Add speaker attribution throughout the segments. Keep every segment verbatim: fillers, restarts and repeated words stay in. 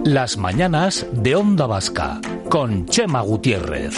Speaker 1: Las mañanas de Onda Vasca, con Chema Gutiérrez.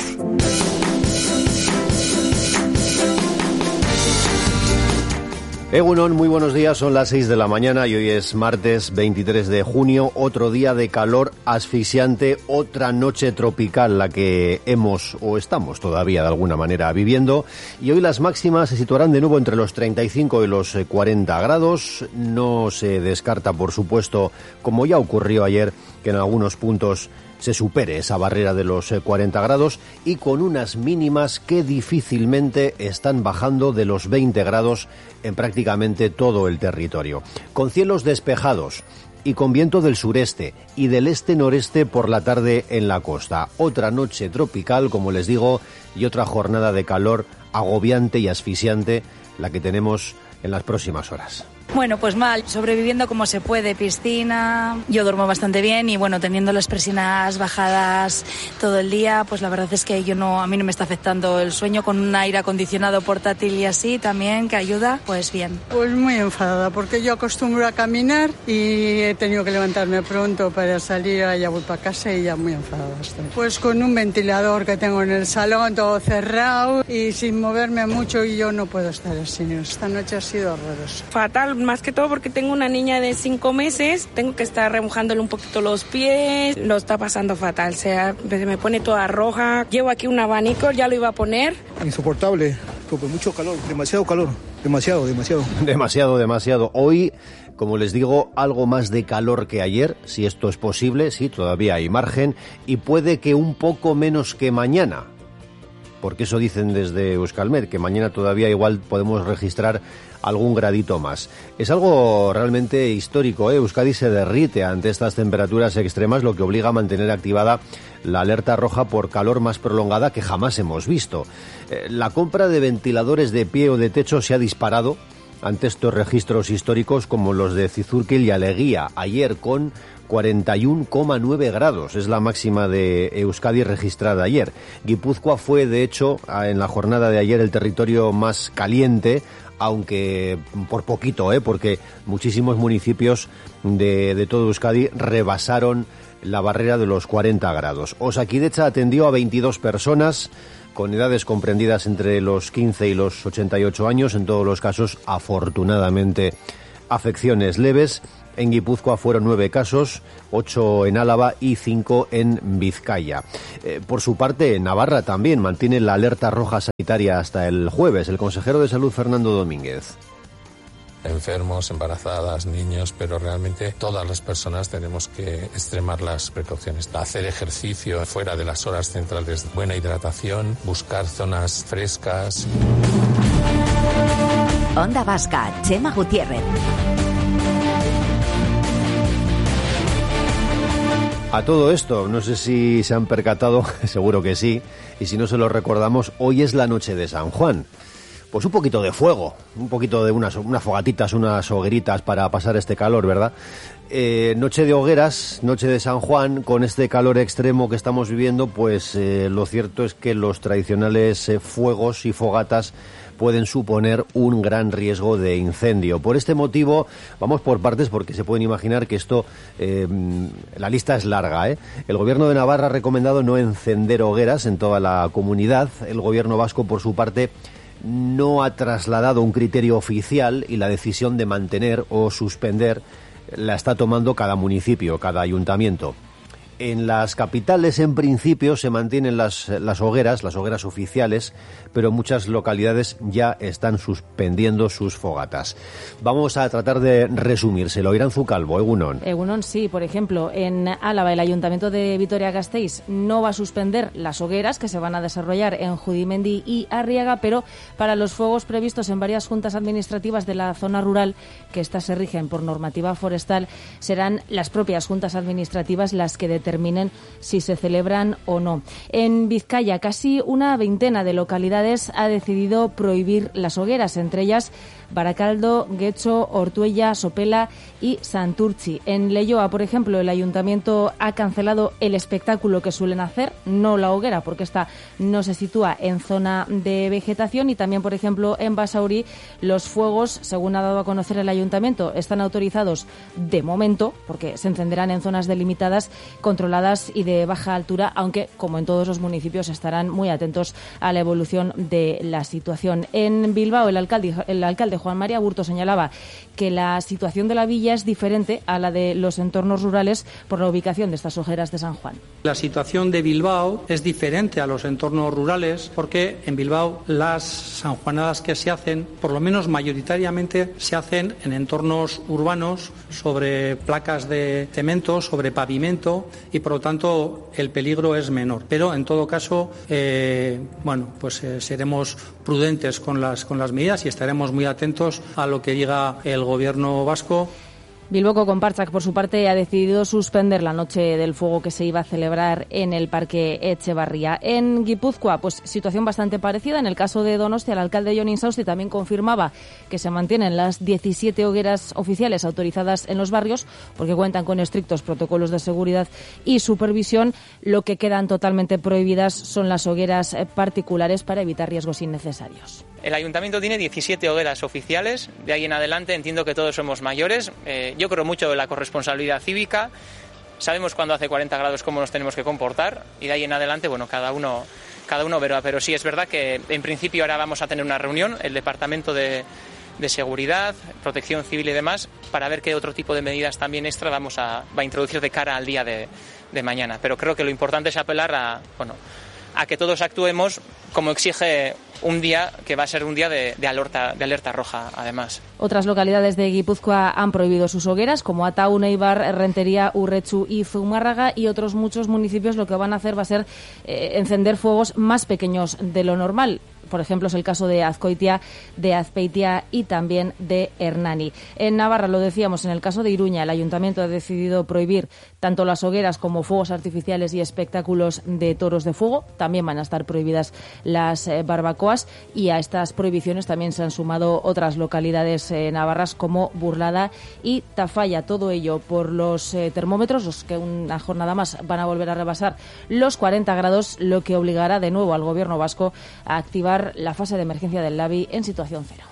Speaker 2: Egunon, muy buenos días, son las seis de la mañana y hoy es martes veintitrés de junio, otro día de calor asfixiante, otra noche tropical la que hemos o estamos todavía de alguna manera viviendo, y hoy las máximas se situarán de nuevo entre los treinta y cinco y los cuarenta grados. No se descarta, por supuesto, como ya ocurrió ayer, que en algunos puntos se supere esa barrera de los cuarenta grados, y con unas mínimas que difícilmente están bajando de los veinte grados en prácticamente todo el territorio. Con cielos despejados y con viento del sureste y del este-noreste por la tarde en la costa. Otra noche tropical, como les digo, y otra jornada de calor agobiante y asfixiante la que tenemos en las próximas horas.
Speaker 3: Bueno, pues mal, sobreviviendo como se puede, piscina, yo duermo bastante bien y bueno, teniendo las persianas bajadas todo el día, pues la verdad es que yo no, a mí no me está afectando el sueño, con un aire acondicionado portátil y así también, que ayuda, pues bien.
Speaker 4: Pues muy enfadada, porque yo acostumbro a caminar y he tenido que levantarme pronto para salir, ya voy para casa y ya muy enfadada estoy. Pues con un ventilador que tengo en el salón, todo cerrado y sin moverme mucho, y yo no puedo estar así. Esta noche ha sido horrorosa.
Speaker 5: Fatal. Más que todo porque tengo una niña de cinco meses, tengo que estar remojándole un poquito los pies, lo está pasando fatal, o sea, me pone toda roja, llevo aquí un abanico, ya lo iba a poner.
Speaker 6: Insoportable, porque mucho calor, demasiado calor, demasiado, demasiado.
Speaker 2: Demasiado, demasiado. Hoy, como les digo, algo más de calor que ayer, si esto es posible, sí, todavía hay margen, y puede que un poco menos que mañana, porque eso dicen desde Euskalmet, que mañana todavía igual podemos registrar algún gradito más. Es algo realmente histórico, ¿eh? Euskadi se derrite ante estas temperaturas extremas, lo que obliga a mantener activada la alerta roja por calor más prolongada que jamás hemos visto. Eh, la compra de ventiladores de pie o de techo se ha disparado ante estos registros históricos como los de Zizurkil y Aleguía, ayer con cuarenta y uno coma nueve grados, es la máxima de Euskadi registrada ayer. Guipúzcoa fue, de hecho, en la jornada de ayer el territorio más caliente, aunque por poquito, ¿eh? porque muchísimos municipios de, de todo Euskadi rebasaron la barrera de los cuarenta grados. Osakidecha atendió a veintidós personas con edades comprendidas entre los quince y los ochenta y ocho años, en todos los casos, afortunadamente, afecciones leves. En Guipúzcoa fueron nueve casos, ocho en Álava y cinco en Vizcaya. Eh, por su parte, Navarra también mantiene la alerta roja sanitaria hasta el jueves. El consejero de Salud, Fernando Domínguez.
Speaker 7: Enfermos, embarazadas, niños, pero realmente todas las personas tenemos que extremar las precauciones. Hacer ejercicio fuera de las horas centrales, buena hidratación, buscar zonas frescas.
Speaker 8: Onda Vasca, Chema Gutiérrez.
Speaker 2: A todo esto, no sé si se han percatado, seguro que sí, y si no se lo recordamos, hoy es la noche de San Juan. Pues un poquito de fuego, un poquito de unas, unas fogatitas, unas hogueritas para pasar este calor, ¿verdad? Eh, noche de hogueras, noche de San Juan, con este calor extremo que estamos viviendo, pues eh, lo cierto es que los tradicionales eh, fuegos y fogatas pueden suponer un gran riesgo de incendio. Por este motivo, vamos por partes porque se pueden imaginar que esto, eh, la lista es larga, ¿eh? El Gobierno de Navarra ha recomendado no encender hogueras en toda la comunidad. El Gobierno vasco, por su parte, no ha trasladado un criterio oficial y la decisión de mantener o suspender la está tomando cada municipio, cada ayuntamiento. En las capitales, en principio, se mantienen las, las hogueras, las hogueras oficiales, pero muchas localidades ya están suspendiendo sus fogatas. Vamos a tratar de resumírselo. Iranzu Calvo, Egunon.
Speaker 9: Egunon, sí. Por ejemplo, en Álava, el Ayuntamiento de Vitoria-Gasteiz no va a suspender las hogueras que se van a desarrollar en Judimendi y Arriaga, pero para los fuegos previstos en varias juntas administrativas de la zona rural, que estas se rigen por normativa forestal, serán las propias juntas administrativas las que determinen determinen si se celebran o no. En Vizcaya, casi una veintena de localidades ha decidido prohibir las hogueras, entre ellas Baracaldo, Guecho, Ortuella, Sopela y Santurtzi. En Leioa, por ejemplo, el ayuntamiento ha cancelado el espectáculo que suelen hacer, no la hoguera, porque esta no se sitúa en zona de vegetación. Y también, por ejemplo, en Basauri, los fuegos, según ha dado a conocer el ayuntamiento, están autorizados de momento, porque se encenderán en zonas delimitadas, controladas y de baja altura, aunque, como en todos los municipios, estarán muy atentos a la evolución de la situación. En Bilbao, el alcalde, el alcalde Juan María Burto señalaba que la situación de la villa es diferente a la de los entornos rurales por la ubicación de estas hogueras de San Juan.
Speaker 10: La situación de Bilbao es diferente a los entornos rurales porque en Bilbao las sanjuanadas que se hacen, por lo menos mayoritariamente, se hacen en entornos urbanos, sobre placas de cemento, sobre pavimento, y por lo tanto el peligro es menor. Pero en todo caso, eh, bueno, pues eh, seremos prudentes con las, con las medidas y estaremos muy atentos a lo que diga el Gobierno vasco.
Speaker 9: Bilboko Konpartsak, por su parte, ha decidido suspender la Noche del Fuego que se iba a celebrar en el Parque Etxebarria. En Guipúzcoa, pues situación bastante parecida. En el caso de Donostia, el alcalde Jon Insausti también confirmaba que se mantienen las diecisiete hogueras oficiales autorizadas en los barrios porque cuentan con estrictos protocolos de seguridad y supervisión. Lo que quedan totalmente prohibidas son las hogueras particulares para evitar riesgos innecesarios.
Speaker 11: El ayuntamiento tiene diecisiete hogueras oficiales. De ahí en adelante entiendo que todos somos mayores. Eh, yo creo mucho en la corresponsabilidad cívica. Sabemos cuando hace cuarenta grados cómo nos tenemos que comportar. Y de ahí en adelante, bueno, cada uno, cada uno verá. Pero sí es verdad que en principio ahora vamos a tener una reunión, el Departamento de, de Seguridad, Protección Civil y demás, para ver qué otro tipo de medidas también extra vamos a, va a introducir de cara al día de, de mañana. Pero creo que lo importante es apelar a, bueno, a que todos actuemos como exige un día que va a ser un día de, de, alerta, de alerta roja, además.
Speaker 9: Otras localidades de Guipúzcoa han prohibido sus hogueras, como Ataun, Eibar, Rentería, Urretxu y Zumárraga, y otros muchos municipios lo que van a hacer va a ser eh, encender fuegos más pequeños de lo normal. Por ejemplo, es el caso de Azkoitia, de Azpeitia y también de Hernani. En Navarra, lo decíamos, en el caso de Iruña, el ayuntamiento ha decidido prohibir tanto las hogueras como fuegos artificiales y espectáculos de toros de fuego. También van a estar prohibidas las eh, barbacoas, y a estas prohibiciones también se han sumado otras localidades eh, navarras como Burlada y Tafalla. Todo ello por los eh, termómetros, los que una jornada más van a volver a rebasar los cuarenta grados, lo que obligará de nuevo al Gobierno vasco a activar la fase de emergencia del Labi en situación cero.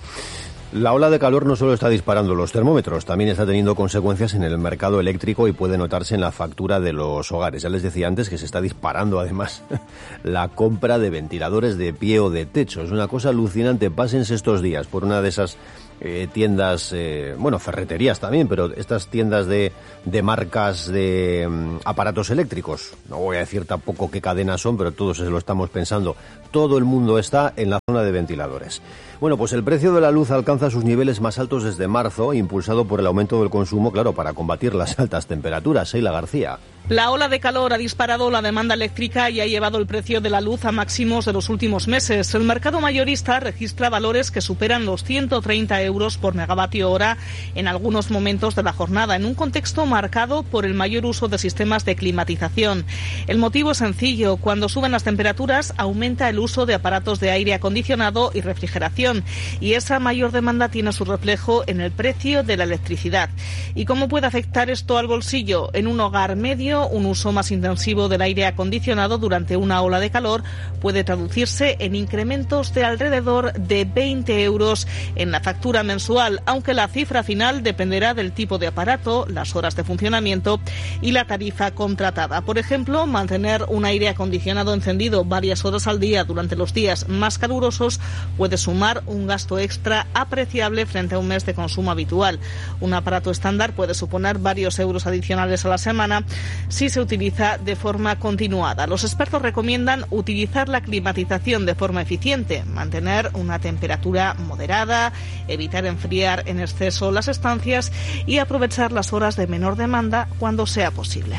Speaker 2: La ola de calor no solo está disparando los termómetros, también está teniendo consecuencias en el mercado eléctrico y puede notarse en la factura de los hogares. Ya les decía antes que se está disparando además la compra de ventiladores de pie o de techo. Es una cosa alucinante. Pásense estos días por una de esas eh, tiendas, eh, bueno, ferreterías también, pero estas tiendas de, de marcas de um, aparatos eléctricos. No voy a decir tampoco qué cadenas son, pero todos se lo estamos pensando. Todo el mundo está en la zona de ventiladores. Bueno, pues el precio de la luz alcanza sus niveles más altos desde marzo, impulsado por el aumento del consumo, claro, para combatir las altas temperaturas. Sheila García.
Speaker 12: La ola de calor ha disparado la demanda eléctrica y ha llevado el precio de la luz a máximos de los últimos meses. El mercado mayorista registra valores que superan los ciento treinta euros por megavatio hora en algunos momentos de la jornada, en un contexto marcado por el mayor uso de sistemas de climatización. El motivo es sencillo: cuando suben las temperaturas aumenta el uso de aparatos de aire acondicionado y refrigeración, y esa mayor demanda tiene su reflejo en el precio de la electricidad. ¿Y cómo puede afectar esto al bolsillo? En un hogar medio, un uso más intensivo del aire acondicionado durante una ola de calor puede traducirse en incrementos de alrededor de veinte euros en la factura mensual, aunque la cifra final dependerá del tipo de aparato, las horas de funcionamiento y la tarifa contratada. Por ejemplo, mantener un aire acondicionado encendido varias horas al día durante los días más calurosos puede sumar un gasto extra apreciable frente a un mes de consumo habitual. Un aparato estándar puede suponer varios euros adicionales a la semana si se utiliza de forma continuada. Los expertos recomiendan utilizar la climatización de forma eficiente, mantener una temperatura moderada, evitar enfriar en exceso las estancias y aprovechar las horas de menor demanda cuando sea posible.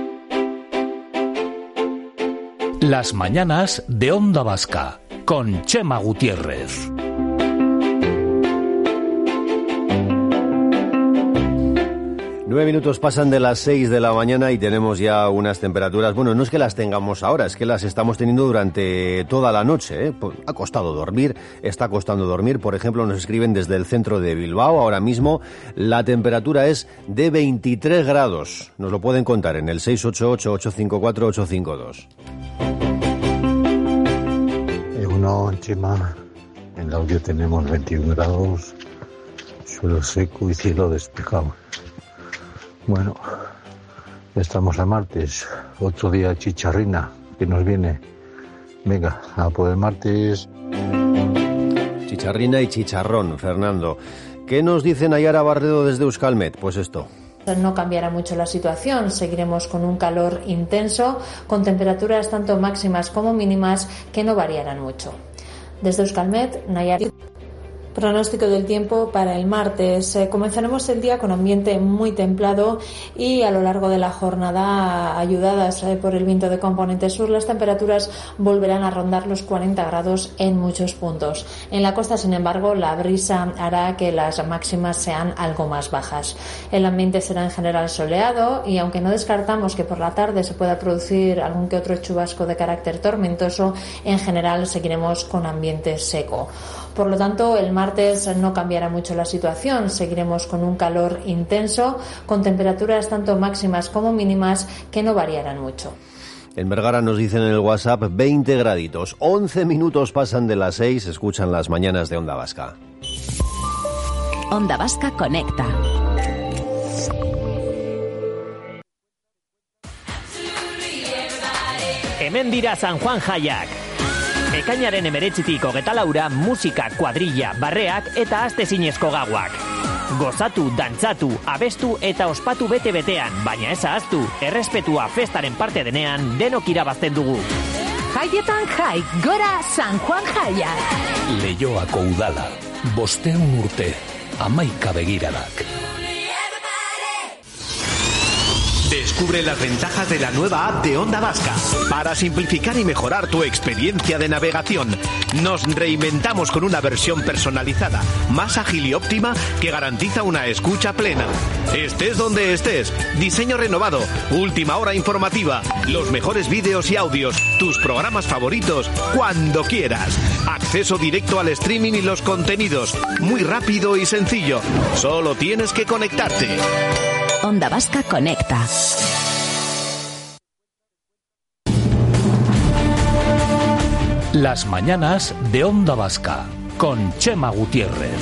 Speaker 1: Las mañanas de Onda Vasca con Chema Gutiérrez.
Speaker 2: Nueve minutos pasan de las seis de la mañana y tenemos ya unas temperaturas, bueno, no es que las tengamos ahora, es que las estamos teniendo durante toda la noche, ¿eh? Ha costado dormir, está costando dormir. Por ejemplo, nos escriben desde el centro de Bilbao, ahora mismo la temperatura es de veintitrés grados. Nos lo pueden contar en el seis ocho ocho, ocho cinco cuatro, ocho cinco dos.
Speaker 13: Uno, Chema, en el audio tenemos veintiún grados, suelo seco y cielo despejado. Bueno, ya estamos a martes, otro día chicharrina que nos viene. Venga, a por el martes.
Speaker 2: Chicharrina y chicharrón, Fernando. ¿Qué nos dice Nayara Barredo desde Euskalmet? Pues esto.
Speaker 14: No cambiará mucho la situación, seguiremos con un calor intenso, con temperaturas tanto máximas como mínimas que no variarán mucho. Desde Euskalmet, Nayara. Pronóstico del tiempo para el martes. Eh, comenzaremos el día con ambiente muy templado y a lo largo de la jornada, ayudadas eh, por el viento de componente sur, las temperaturas volverán a rondar los cuarenta grados en muchos puntos. En la costa, sin embargo, la brisa hará que las máximas sean algo más bajas. El ambiente será en general soleado y aunque no descartamos que por la tarde se pueda producir algún que otro chubasco de carácter tormentoso, en general seguiremos con ambiente seco. Por lo tanto, el martes no cambiará mucho la situación, seguiremos con un calor intenso, con temperaturas tanto máximas como mínimas que no variarán mucho.
Speaker 2: En Vergara nos dicen en el WhatsApp veinte graditos, once minutos pasan de las seis, escuchan las mañanas de Onda Vasca.
Speaker 8: Onda Vasca conecta.
Speaker 15: Hemen dira San Juan jaiak. Ekainaren emeretzitik hogeta laura musika, kuadrilla, barreak eta astezinezko gauak. Gozatu, dantzatu, abestu eta ospatu bete-betean, baina ez ahaztu, errespetua festaren parte denean denok irabazten dugu.
Speaker 8: Jaietan jai, gora San Juan jaiak.
Speaker 1: Leioako udala, bosteun urte, hamaika begiradak.
Speaker 16: Descubre las ventajas de la nueva app de Onda Vasca. Para simplificar y mejorar tu experiencia de navegación, nos reinventamos con una versión personalizada, más ágil y óptima que garantiza una escucha plena. Estés donde estés, diseño renovado, última hora informativa, los mejores vídeos y audios, tus programas favoritos, cuando quieras. Acceso directo al streaming y los contenidos, muy rápido y sencillo. Solo tienes que conectarte.
Speaker 8: Onda Vasca conecta.
Speaker 1: Las mañanas de Onda Vasca con Chema Gutiérrez.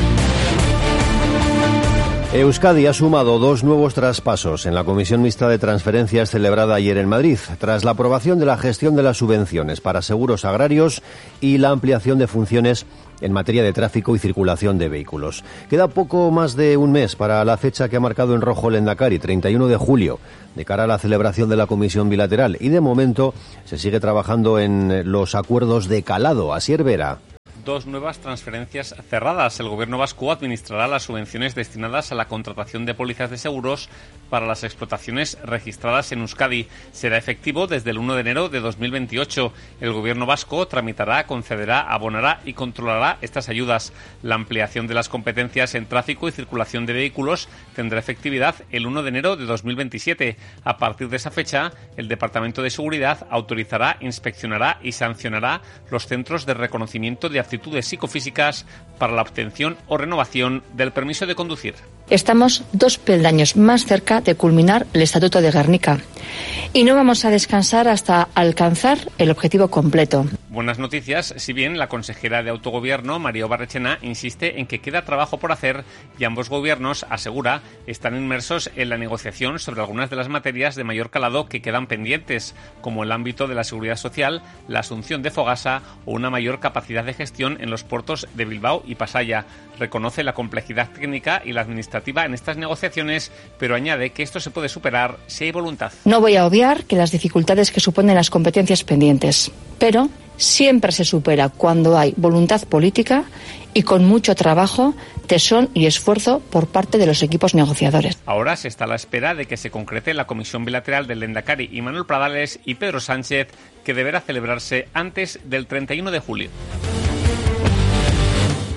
Speaker 2: Euskadi ha sumado dos nuevos traspasos en la Comisión Mixta de Transferencias celebrada ayer en Madrid, tras la aprobación de la gestión de las subvenciones para seguros agrarios y la ampliación de funciones en materia de tráfico y circulación de vehículos. Queda poco más de un mes para la fecha que ha marcado en rojo el Endacari, treinta y uno de julio, de cara a la celebración de la comisión bilateral. Y de momento se sigue trabajando en los acuerdos de calado. Asier Vera.
Speaker 17: Dos nuevas transferencias cerradas. El Gobierno vasco administrará las subvenciones destinadas a la contratación de pólizas de seguros para las explotaciones registradas en Euskadi. Será efectivo desde el uno de enero de dos mil veintiocho. El Gobierno vasco tramitará, concederá, abonará y controlará estas ayudas. La ampliación de las competencias en tráfico y circulación de vehículos tendrá efectividad el uno de enero de dos mil veintisiete. A partir de esa fecha, el Departamento de Seguridad autorizará, inspeccionará y sancionará los centros de reconocimiento de actitudes psicofísicas para la obtención o renovación del permiso de conducir.
Speaker 18: Estamos dos peldaños más cerca de culminar el Estatuto de Gernika y no vamos a descansar hasta alcanzar el objetivo completo.
Speaker 17: Buenas noticias, si bien la consejera de Autogobierno, María Barrechena, insiste en que queda trabajo por hacer y ambos gobiernos, asegura, están inmersos en la negociación sobre algunas de las materias de mayor calado que quedan pendientes, como el ámbito de la seguridad social, la asunción de Fogasa o una mayor capacidad de gestión en los puertos de Bilbao y Pasaia. Reconoce la complejidad técnica y la administrativa en estas negociaciones, pero añade que esto se puede superar si hay voluntad.
Speaker 18: No voy a obviar que las dificultades que suponen las competencias pendientes, pero siempre se supera cuando hay voluntad política y con mucho trabajo, tesón y esfuerzo por parte de los equipos negociadores.
Speaker 17: Ahora se está a la espera de que se concrete la comisión bilateral del Lehendakari Imanol Pradales y Pedro Sánchez, que deberá celebrarse antes del treinta y uno de julio.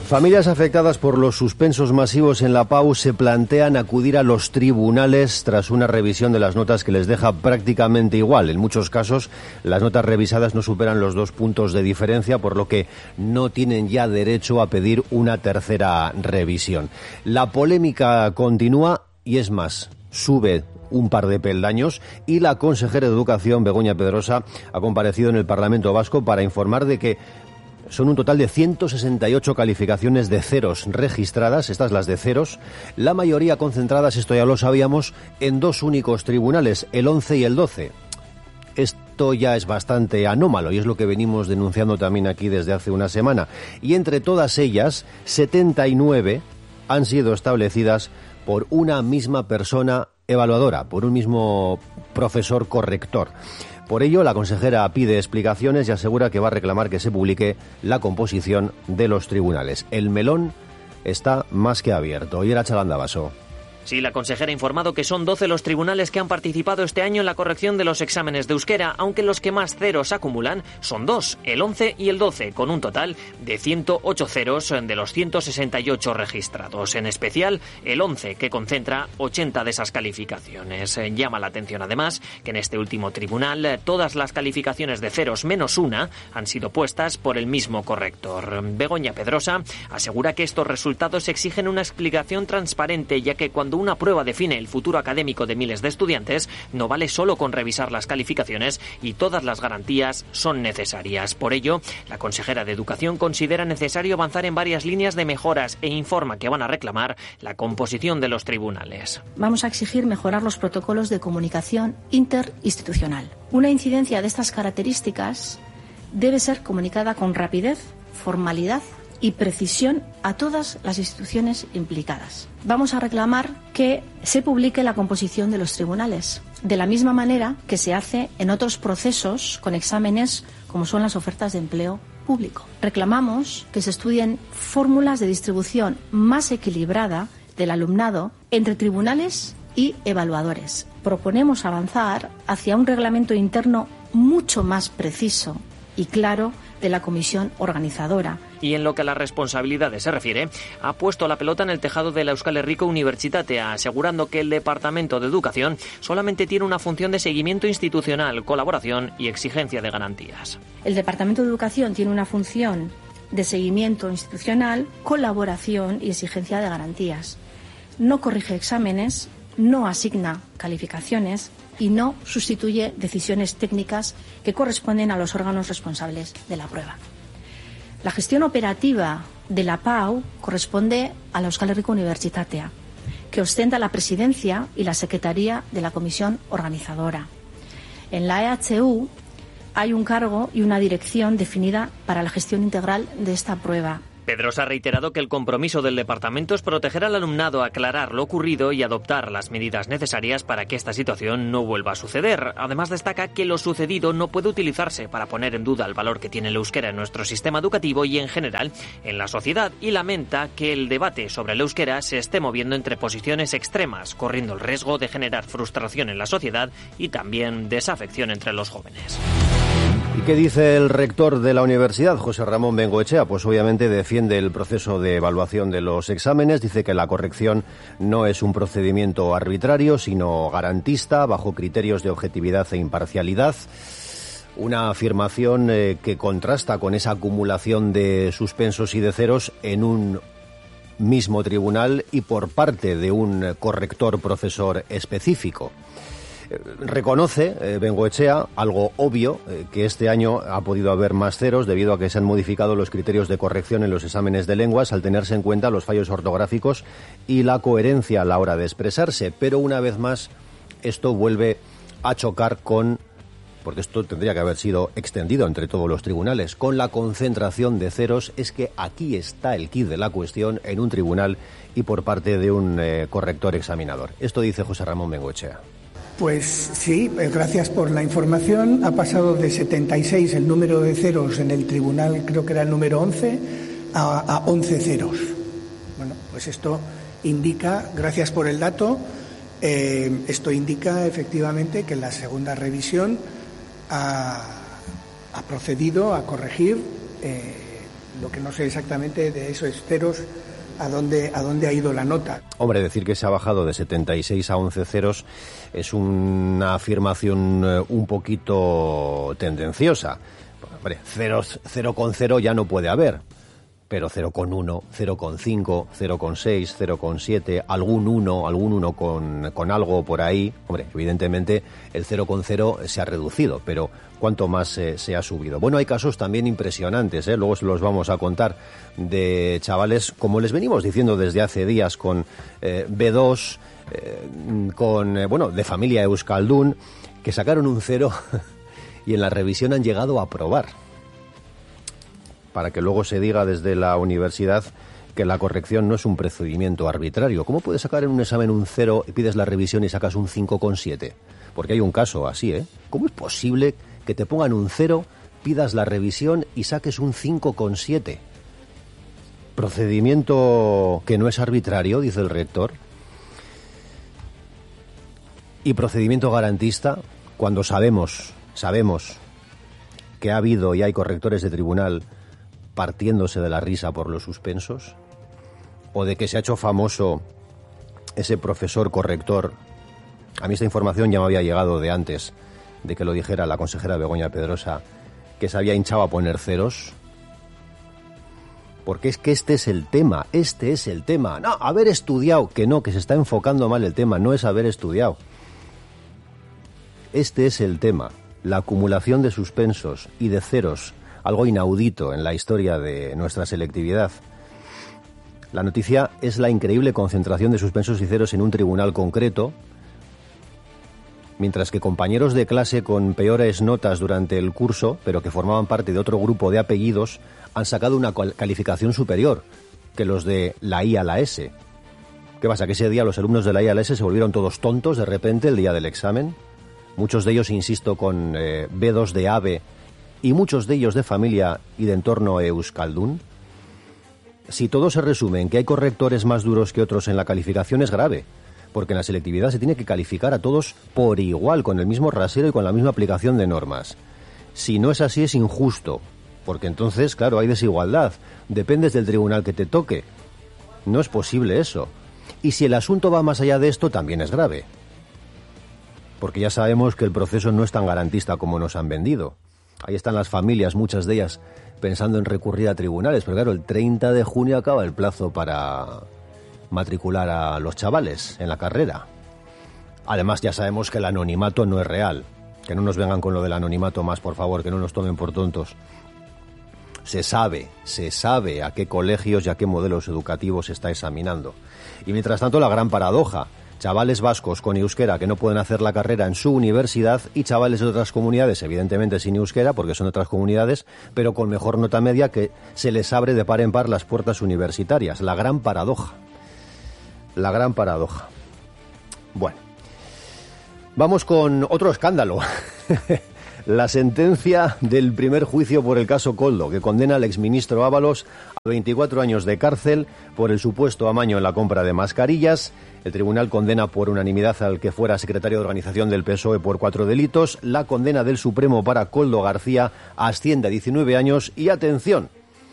Speaker 2: Familias afectadas por los suspensos masivos en la P A U se plantean acudir a los tribunales tras una revisión de las notas que les deja prácticamente igual. En muchos casos, las notas revisadas no superan los dos puntos de diferencia, por lo que no tienen ya derecho a pedir una tercera revisión. La polémica continúa y, es más, sube un par de peldaños, y la consejera de Educación, Begoña Pedrosa, ha comparecido en el Parlamento Vasco para informar de que son un total de ciento sesenta y ocho calificaciones de ceros registradas, estas las de ceros, la mayoría concentradas, esto ya lo sabíamos, en dos únicos tribunales, el once y el doce. Esto ya es bastante anómalo y es lo que venimos denunciando también aquí desde hace una semana. Y entre todas ellas, setenta y nueve han sido establecidas por una misma persona evaluadora, por un mismo profesor corrector. Por ello, la consejera pide explicaciones y asegura que va a reclamar que se publique la composición de los tribunales. El melón está más que abierto. Y era Chalandabaso.
Speaker 15: Sí, la consejera ha informado que son doce los tribunales que han participado este año en la corrección de los exámenes de euskera, aunque los que más ceros acumulan son dos, el once y el doce, con un total de ciento ocho ceros de los ciento sesenta y ocho registrados. En especial, el once, que concentra ochenta de esas calificaciones. Llama la atención, además, que en este último tribunal todas las calificaciones de ceros menos una han sido puestas por el mismo corrector. Begoña Pedrosa asegura que estos resultados exigen una explicación transparente, ya que cuando una prueba define el futuro académico de miles de estudiantes, no vale solo con revisar las calificaciones y todas las garantías son necesarias. Por ello, la consejera de Educación considera necesario avanzar en varias líneas de mejoras e informa que van a reclamar la composición de los tribunales.
Speaker 19: Vamos a exigir mejorar los protocolos de comunicación interinstitucional. Una incidencia de estas características debe ser comunicada con rapidez, formalidad y precisión a todas las instituciones implicadas. Vamos a reclamar que se publique la composición de los tribunales, de la misma manera que se hace en otros procesos con exámenes como son las ofertas de empleo público. Reclamamos que se estudien fórmulas de distribución más equilibrada del alumnado entre tribunales y evaluadores. Proponemos avanzar hacia un reglamento interno mucho más preciso y claro de la comisión organizadora.
Speaker 15: Y en lo que a las responsabilidades se refiere, ha puesto la pelota en el tejado de la Euskal Herriko Unibertsitatea, asegurando que el Departamento de Educación solamente tiene una función de seguimiento institucional, colaboración y exigencia de garantías.
Speaker 19: El Departamento de Educación tiene una función de seguimiento institucional, colaboración y exigencia de garantías. No corrige exámenes, no asigna calificaciones y no sustituye decisiones técnicas que corresponden a los órganos responsables de la prueba. La gestión operativa de la P A U corresponde a la Euskal Herriko Unibertsitatea, que ostenta la presidencia y la secretaría de la comisión organizadora. En la E H U hay un cargo y una dirección definida para la gestión integral de esta prueba.
Speaker 15: Pedrosa ha reiterado que el compromiso del departamento es proteger al alumnado, aclarar lo ocurrido y adoptar las medidas necesarias para que esta situación no vuelva a suceder. Además, destaca que lo sucedido no puede utilizarse para poner en duda el valor que tiene el euskera en nuestro sistema educativo y en general en la sociedad, y lamenta que el debate sobre el euskera se esté moviendo entre posiciones extremas, corriendo el riesgo de generar frustración en la sociedad y también desafección entre los jóvenes.
Speaker 2: ¿Y qué dice el rector de la universidad, José Ramón Bengoechea? Pues obviamente defiende el proceso de evaluación de los exámenes, dice que la corrección no es un procedimiento arbitrario, sino garantista, bajo criterios de objetividad e imparcialidad. Una afirmación eh, que contrasta con esa acumulación de suspensos y de ceros en un mismo tribunal y por parte de un corrector profesor específico. Reconoce eh, Bengoechea algo obvio, eh, que este año ha podido haber más ceros debido a que se han modificado los criterios de corrección en los exámenes de lenguas al tenerse en cuenta los fallos ortográficos y la coherencia a la hora de expresarse. Pero una vez más, esto vuelve a chocar con, porque esto tendría que haber sido extendido entre todos los tribunales, con la concentración de ceros. Es que aquí está el quid de la cuestión, en un tribunal y por parte de un eh, corrector examinador. Esto dice José Ramón Bengoechea.
Speaker 20: Pues sí, gracias por la información. Ha pasado de setenta y seis el número de ceros en el tribunal, creo que era el número once, a, a once ceros. Bueno, pues esto indica, gracias por el dato, eh, esto indica efectivamente que la segunda revisión ha, ha procedido a corregir eh, Lo que no sé exactamente de esos ceros, a dónde, a dónde ha ido la nota.
Speaker 2: Hombre, decir que se ha bajado de setenta y seis a once ceros es una afirmación un poquito tendenciosa. Hombre, cero con cero ya no puede haber, pero cero con uno, cero con cinco, cero con seis, cero con siete, algún uno, algún uno con, con algo por ahí. Hombre, evidentemente el cero con cero se ha reducido, pero ¿cuánto más eh, se ha subido? Bueno, hay casos también impresionantes, ¿eh? Luego se los vamos a contar, de chavales, como les venimos diciendo desde hace días, con eh, B dos, eh, con, eh, bueno, de familia euskaldun, que sacaron un cero y en la revisión han llegado a aprobar. Para que luego se diga desde la universidad que la corrección no es un procedimiento arbitrario. ¿Cómo puedes sacar en un examen un cero y pides la revisión y sacas un cinco con siete? Porque hay un caso así, ¿eh? ¿Cómo es posible que te pongan un cero, pidas la revisión y saques un cinco con siete? Procedimiento que no es arbitrario, dice el rector. Y procedimiento garantista, cuando sabemos, sabemos que ha habido y hay correctores de tribunal partiéndose de la risa por los suspensos, o de que se ha hecho famoso ese profesor corrector. A mí esta información ya me había llegado de antes de que lo dijera la consejera Begoña Pedrosa, que se había hinchado a poner ceros. Porque es que este es el tema, este es el tema. No, haber estudiado, que no, que se está enfocando mal el tema, no es haber estudiado. Este es el tema, la acumulación de suspensos y de ceros, algo inaudito en la historia de nuestra selectividad. La noticia es la increíble concentración de suspensos y ceros en un tribunal concreto, mientras que compañeros de clase con peores notas durante el curso, pero que formaban parte de otro grupo de apellidos, han sacado una calificación superior que los de la I a la S. ¿Qué pasa? ¿Que ese día los alumnos de la I a la S se volvieron todos tontos de repente el día del examen? Muchos de ellos, insisto, con eh, B dos de AVE, y muchos de ellos de familia y de entorno euskaldun. Si todo se resume en que hay correctores más duros que otros en la calificación, es grave, porque en la selectividad se tiene que calificar a todos por igual, con el mismo rasero y con la misma aplicación de normas. Si no es así, es injusto, porque entonces, claro, hay desigualdad. Dependes del tribunal que te toque. No es posible eso. Y si el asunto va más allá de esto, también es grave, porque ya sabemos que el proceso no es tan garantista como nos han vendido. Ahí están las familias, muchas de ellas, pensando en recurrir a tribunales, pero claro, el treinta de junio acaba el plazo para matricular a los chavales en la carrera. Además, ya sabemos que el anonimato no es real. Que no nos vengan con lo del anonimato más, por favor, que no nos tomen por tontos. Se sabe, se sabe a qué colegios y a qué modelos educativos se está examinando. Y mientras tanto, la gran paradoja: chavales vascos con euskera que no pueden hacer la carrera en su universidad, y chavales de otras comunidades, evidentemente sin euskera, porque son otras comunidades, pero con mejor nota media, que se les abre de par en par las puertas universitarias. La gran paradoja. La gran paradoja. Bueno, vamos con otro escándalo. La sentencia del primer juicio por el caso Koldo, que condena al exministro Ábalos a veinticuatro años de cárcel por el supuesto amaño en la compra de mascarillas. El tribunal condena por unanimidad al que fuera secretario de organización del P S O E por cuatro delitos. La condena del Supremo para Koldo García asciende a diecinueve años y, atención,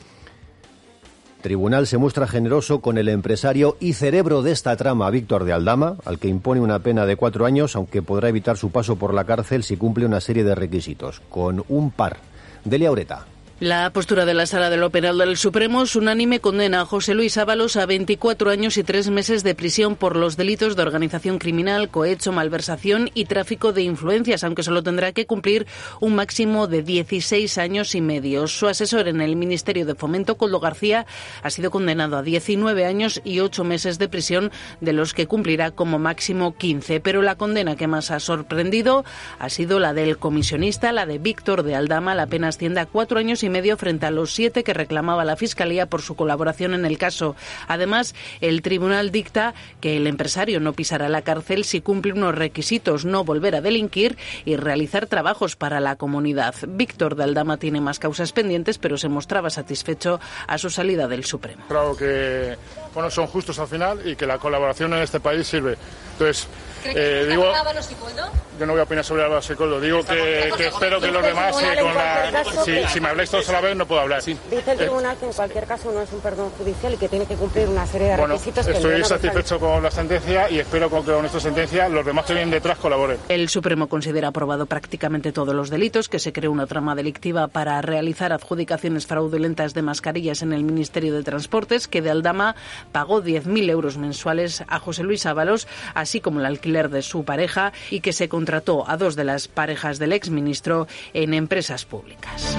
Speaker 2: tribunal se muestra generoso con el empresario y cerebro de esta trama, Víctor de Aldama, al que impone una pena de cuatro años, aunque podrá evitar su paso por la cárcel si cumple una serie de requisitos, con un par. Delia Ureta.
Speaker 21: La postura de la Sala de lo Penal del Supremo es unánime. Condena a José Luis Ábalos a veinticuatro años y tres meses de prisión por los delitos de organización criminal, cohecho, malversación y tráfico de influencias, aunque solo tendrá que cumplir un máximo de dieciséis años y medio. Su asesor en el Ministerio de Fomento, Koldo García, ha sido condenado a diecinueve años y ocho meses de prisión, de los que cumplirá como máximo quince. Pero la condena que más ha sorprendido ha sido la del comisionista, la de Víctor de Aldama. La pena asciende a cuatro años y medio frente a los siete que reclamaba la Fiscalía por su colaboración en el caso. Además, el tribunal dicta que el empresario no pisará la cárcel si cumple unos requisitos: no volver a delinquir y realizar trabajos para la comunidad. Víctor de Aldama tiene más causas pendientes, pero se mostraba satisfecho a su salida del Supremo.
Speaker 22: Claro que bueno, son justos al final y que la colaboración en este país sirve. Entonces,
Speaker 3: Eh, digo, yo no voy a opinar sobre Ábalos y Coldo. Digo que, que espero que los demás, eh, con la, si, si me habláis todos a la vez, no puedo hablar. Sí.
Speaker 22: Dice el tribunal que en cualquier caso no es un perdón judicial y que tiene que cumplir una serie de
Speaker 3: bueno,
Speaker 22: requisitos.
Speaker 3: Estoy
Speaker 22: que
Speaker 3: satisfecho con la sentencia y espero que con esta sentencia los demás que vienen detrás colaboren.
Speaker 21: El Supremo considera aprobado prácticamente todos los delitos, que se creó una trama delictiva para realizar adjudicaciones fraudulentas de mascarillas en el Ministerio de Transportes, que de Aldama pagó diez mil euros mensuales a José Luis Ábalos, así como el alquiler de su pareja, y que se contrató a dos de las parejas del exministro en empresas públicas.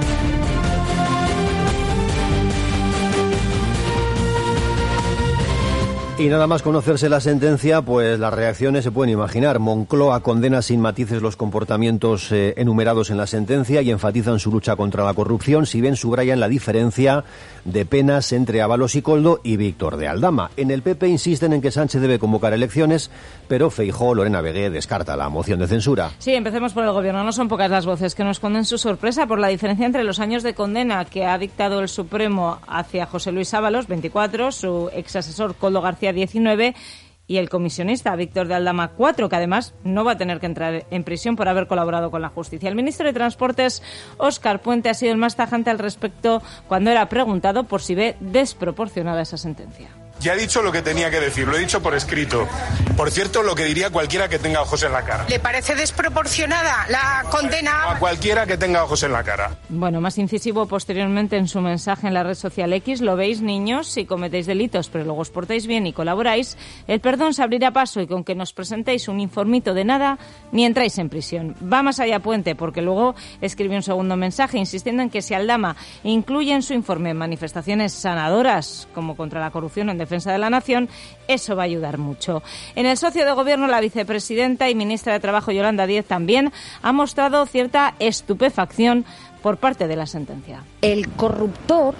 Speaker 2: Y nada más conocerse la sentencia, pues las reacciones se pueden imaginar. Moncloa condena sin matices los comportamientos eh, enumerados en la sentencia y enfatizan su lucha contra la corrupción, si bien subrayan la diferencia de penas entre Ábalos y Coldo y Víctor de Aldama. En el P P insisten en que Sánchez debe convocar elecciones, pero Feijóo, Lorena Vegué, descarta la moción de censura.
Speaker 9: Sí, empecemos por el Gobierno. No son pocas las voces que nos esconden su sorpresa por la diferencia entre los años de condena que ha dictado el Supremo hacia José Luis Ábalos, veinticuatro, su exasesor Koldo García, diecinueve, y el comisionista Víctor de Aldama, cuatro, que además no va a tener que entrar en prisión por haber colaborado con la justicia. El ministro de Transportes, Óscar Puente, ha sido el más tajante al respecto cuando era preguntado por si ve desproporcionada esa sentencia.
Speaker 23: Ya he dicho lo que tenía que decir, lo he dicho por escrito. Por cierto, lo que diría cualquiera que tenga ojos en la cara.
Speaker 24: ¿Le parece desproporcionada la condena?
Speaker 23: A cualquiera que tenga ojos en la cara.
Speaker 9: Bueno, más incisivo posteriormente en su mensaje en la red social X: lo veis, niños, si cometéis delitos pero luego os portáis bien y colaboráis, el perdón se abrirá paso y con que nos presentéis un informito de nada, ni entráis en prisión. Va más allá Puente, porque luego escribió un segundo mensaje insistiendo en que si Aldama incluye en su informe manifestaciones sanadoras como contra la corrupción en defensa de la nación, eso va a ayudar mucho. En el socio de gobierno, la vicepresidenta y ministra de Trabajo, Yolanda Díez, también ha mostrado cierta estupefacción por parte de la sentencia.
Speaker 25: El corruptor,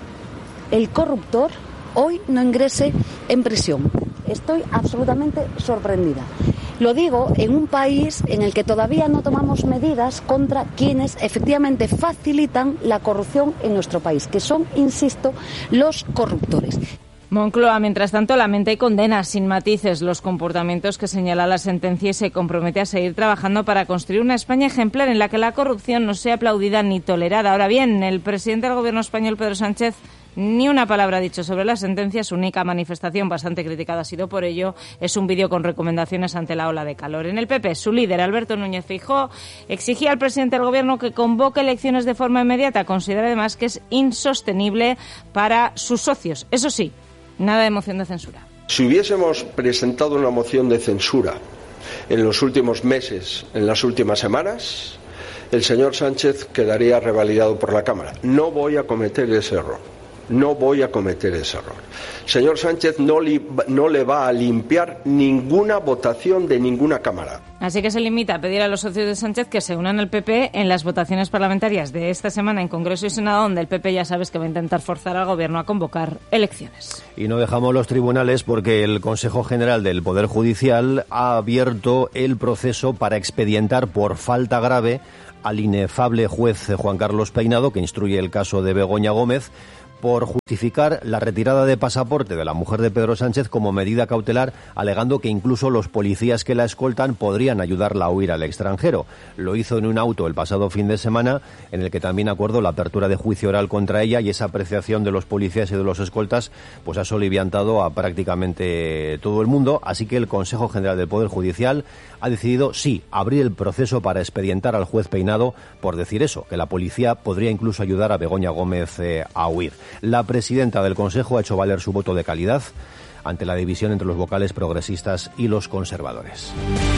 Speaker 25: el corruptor hoy no ingrese en prisión. Estoy absolutamente sorprendida. Lo digo en un país en el que todavía no tomamos medidas contra quienes efectivamente facilitan la corrupción en nuestro país, que son, insisto, los corruptores.
Speaker 9: Moncloa, mientras tanto, lamenta y condena sin matices los comportamientos que señala la sentencia y se compromete a seguir trabajando para construir una España ejemplar en la que la corrupción no sea aplaudida ni tolerada. Ahora bien, el presidente del Gobierno español, Pedro Sánchez, ni una palabra ha dicho sobre la sentencia. Su única manifestación, bastante criticada ha sido por ello, es un vídeo con recomendaciones ante la ola de calor. En el P P, su líder, Alberto Núñez Feijóo, exigía al presidente del Gobierno que convoque elecciones de forma inmediata. Considera además que es insostenible para sus socios. Eso sí, nada de moción de censura.
Speaker 26: Si hubiésemos presentado una moción de censura en los últimos meses, en las últimas semanas, el señor Sánchez quedaría revalidado por la Cámara. No voy a cometer ese error. No voy a cometer ese error. Señor Sánchez no, li, no le va a limpiar ninguna votación de ninguna Cámara.
Speaker 9: Así que se limita a pedir a los socios de Sánchez que se unan al P P en las votaciones parlamentarias de esta semana en Congreso y Senado, donde el P P ya sabes que va a intentar forzar al Gobierno a convocar elecciones.
Speaker 2: Y no dejamos los tribunales porque el Consejo General del Poder Judicial ha abierto el proceso para expedientar por falta grave al inefable juez Juan Carlos Peinado, que instruye el caso de Begoña Gómez, por justificar la retirada de pasaporte de la mujer de Pedro Sánchez como medida cautelar, alegando que incluso los policías que la escoltan podrían ayudarla a huir al extranjero. Lo hizo en un auto el pasado fin de semana, en el que también acordó la apertura de juicio oral contra ella, y esa apreciación de los policías y de los escoltas pues ha soliviantado a prácticamente todo el mundo. Así que el Consejo General del Poder Judicial ha decidido, sí, abrir el proceso para expedientar al juez Peinado por decir eso, que la policía podría incluso ayudar a Begoña Gómez eh, a huir. La presidenta del Consejo ha hecho valer su voto de calidad ante la división entre los vocales progresistas y los conservadores.